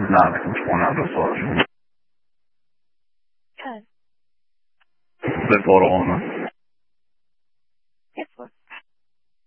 nada, que não nada só. Good. The photo on